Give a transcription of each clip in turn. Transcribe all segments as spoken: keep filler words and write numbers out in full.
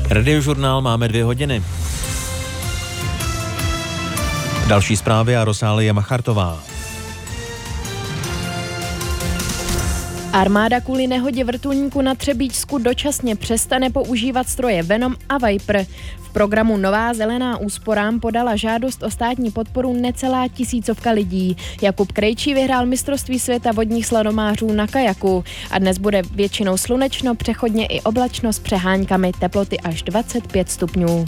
Radiožurnál máme dvě hodiny. Další zprávy a Rosálie Machartová. Armáda kvůli nehodě vrtulníku na Třebíčsku dočasně přestane používat stroje Venom a Viper. V programu Nová zelená úsporám podala žádost o státní podporu necelá tisícovka lidí. Jakub Krejčí vyhrál mistrovství světa vodních slalomářů na kajaku. A dnes bude většinou slunečno, přechodně i oblačno s přeháňkami, teploty až dvacet pět stupňů.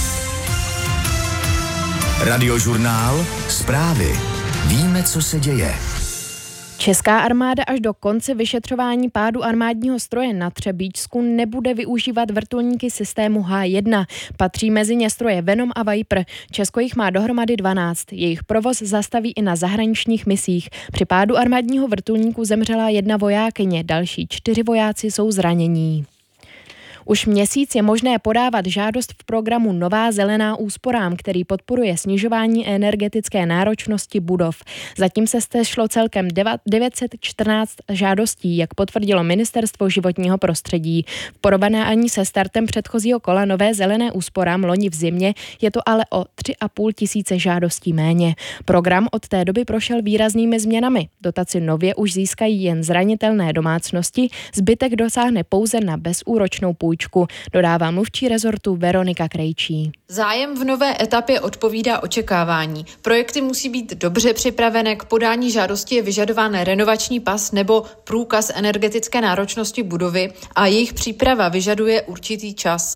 Radiožurnál, zprávy. Víme, co se děje. Česká armáda až do konce vyšetřování pádu armádního stroje na Třebíčsku nebude využívat vrtulníky systému H jedna. Patří mezi ně stroje Venom a Viper. Česko jich má dohromady dvanáct. Jejich provoz zastaví i na zahraničních misích. Při pádu armádního vrtulníku zemřela jedna vojákyně, další čtyři vojáci jsou zranění. Už měsíc je možné podávat žádost v programu Nová zelená úsporám, který podporuje snižování energetické náročnosti budov. Zatím se sešlo celkem devět set čtrnáct žádostí, jak potvrdilo Ministerstvo životního prostředí. V porovnání se startem předchozího kola Nové zelené úsporám loni v zimě je to ale o tři a půl tisíce žádostí méně. Program od té doby prošel výraznými změnami. Dotaci nově už získají jen zranitelné domácnosti, zbytek dosáhne pouze na bezúročnou půjčku. Dodává mluvčí rezortu Veronika Krejčí. Zájem v nové etapě odpovídá očekávání. Projekty musí být dobře připravené, k podání žádosti je vyžadován renovační pas nebo průkaz energetické náročnosti budovy a jejich příprava vyžaduje určitý čas.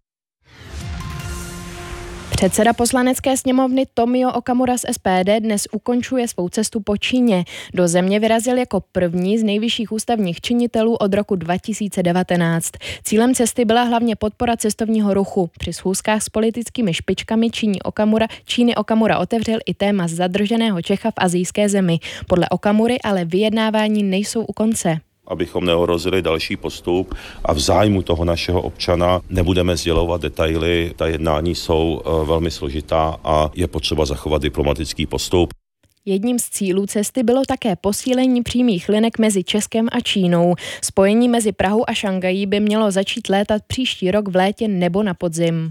Předseda poslanecké sněmovny Tomio Okamura z S P D dnes ukončuje svou cestu po Číně. Do země vyrazil jako první z nejvyšších ústavních činitelů od roku dva tisíce devatenáct. Cílem cesty byla hlavně podpora cestovního ruchu. Při schůzkách s politickými špičkami Číny Okamura, Číny Okamura otevřel i téma zadrženého Čecha v asijské zemi. Podle Okamury ale vyjednávání nejsou u konce. Abychom neohrozili další postup a v zájmu toho našeho občana nebudeme sdělovat detaily. Ta jednání jsou velmi složitá a je potřeba zachovat diplomatický postup. Jedním z cílů cesty bylo také posílení přímých linek mezi Českem a Čínou. Spojení mezi Prahou a Šangají by mělo začít létat příští rok v létě nebo na podzim.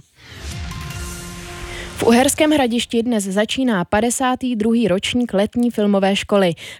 V Uherském Hradišti dnes začíná padesátý druhý ročník letní filmové školy.